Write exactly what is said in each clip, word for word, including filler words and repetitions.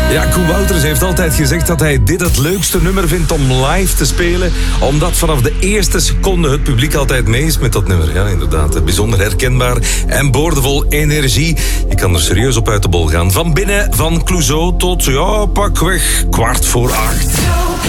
Ja, Koen Wouters heeft altijd gezegd dat hij dit het leukste nummer vindt om live te spelen. Omdat vanaf de eerste seconde het publiek altijd mee is met dat nummer. Ja, inderdaad. Bijzonder herkenbaar en boordevol energie. Je kan er serieus op uit de bol gaan. Van binnen, van Clouseau tot, ja, pakweg kwart voor acht.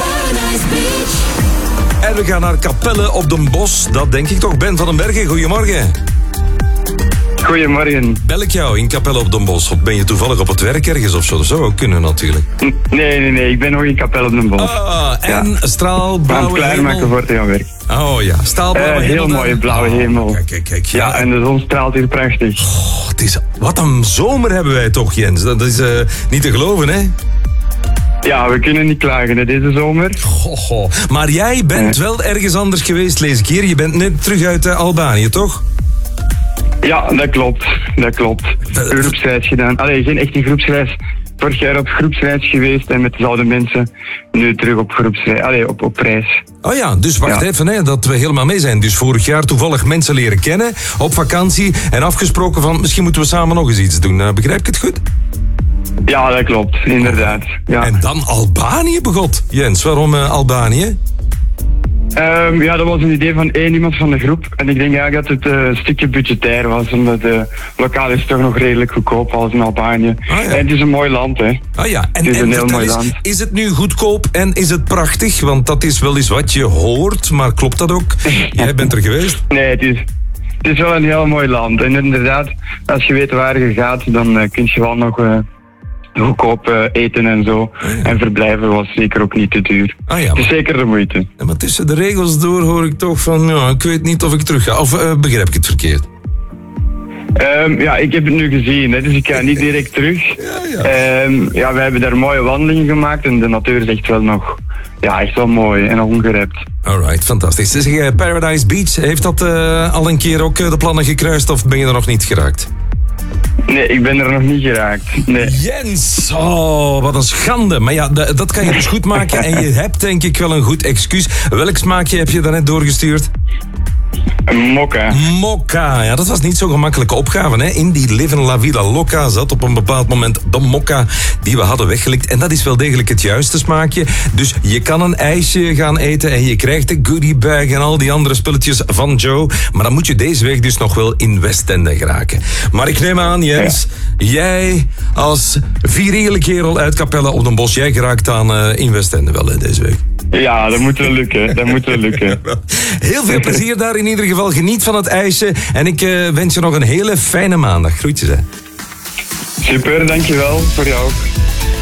En we gaan naar Capelle op Den Bosch. Dat denk ik toch. Ben van den Bergen, goedemorgen. Goedemorgen. Bel ik jou in Capelle op Den Bosch? Of ben je toevallig op het werk ergens of zo? Dat zou ook kunnen natuurlijk. Nee, nee, nee. Ik ben nog in Capelle op Den Bosch. Ah, en ja. straal, blauwe hemel. Aan het klaarmaken voor te gaan werken. Oh ja, staalblauwe uh, hemel. Heel mooie blauwe hemel. Oh, kijk, kijk, kijk. Ja. ja, en de zon straalt hier prachtig. Oh, het is, wat een zomer hebben wij toch, Jens. Dat is uh, niet te geloven, hè? Ja, we kunnen niet klagen hè, deze zomer. Goh, goh. Maar jij bent uh. wel ergens anders geweest, lees ik hier. Je bent net terug uit uh, Albanië, toch? Ja, dat klopt. Dat klopt. De... Een groepsreis gedaan. Allee, geen echte groepsreis. Vorig jaar op groepsreis geweest en met dezelfde mensen. Nu terug op groepsreis. Allee, op, op reis. Oh ja, dus wacht ja. even, hè, dat we helemaal mee zijn. Dus vorig jaar toevallig mensen leren kennen op vakantie en afgesproken van misschien moeten we samen nog eens iets doen. Uh, begrijp ik het goed? Ja, dat klopt. Inderdaad. Ja. En dan Albanië begot. Jens, waarom uh, Albanië? Um, ja, dat was een idee van één iemand van de groep. En ik denk eigenlijk dat het uh, een stukje budgetair was. Omdat de lokaal is toch nog redelijk goedkoop als in Albanië. Ah, ja. En het is een mooi land, hè. Ah ja, en, het is en een heel mooi is, land. Is het nu goedkoop en is het prachtig? Want dat is wel eens wat je hoort, maar klopt dat ook? Jij bent er geweest? Nee, het is, het is wel een heel mooi land. En inderdaad, als je weet waar je gaat, dan uh, kun je wel nog... Uh, goedkoop uh, eten en zo. Ah, ja. En verblijven was zeker ook niet te duur. Ah, ja, het is zeker de moeite. Ja, maar tussen de regels door hoor ik toch van... Ja, ik weet niet of ik terug ga. Of uh, begrijp ik het verkeerd? Um, ja, ik heb het nu gezien. Hè, dus ik ga niet direct terug. Ja, ja. Um, ja, we hebben daar mooie wandelingen gemaakt. En de natuur is echt wel nog... Ja, echt wel mooi en ongerept. Alright, fantastisch. Zeg, Paradise Beach, heeft dat uh, al een keer ook uh, de plannen gekruist of ben je er nog niet geraakt? Nee, ik ben er nog niet geraakt. Nee. Jens, oh, wat een schande. Maar ja, d- dat kan je dus goed maken en je hebt denk ik wel een goed excuus. Welk smaakje heb je daarnet doorgestuurd? Mokka. Mokka, ja, dat was niet zo'n gemakkelijke opgave. Hè? In die Livin La Vida Loca zat op een bepaald moment de mokka die we hadden weggelikt. En dat is wel degelijk het juiste smaakje. Dus je kan een ijsje gaan eten en je krijgt de goodiebag en al die andere spulletjes van Joe. Maar dan moet je deze week dus nog wel in Westende geraken. Maar ik neem aan, Jens, ja. jij als viriele kerel uit Capelle op Den Bosch, jij geraakt aan uh, in Westende wel hè, deze week. Ja, dat moet wel lukken. Dat moet wel lukken. Heel veel plezier daar in ieder geval. Geniet van het ijsje. En ik uh, wens je nog een hele fijne maandag. Groetjes, hè. Super, dankjewel. Voor jou ook.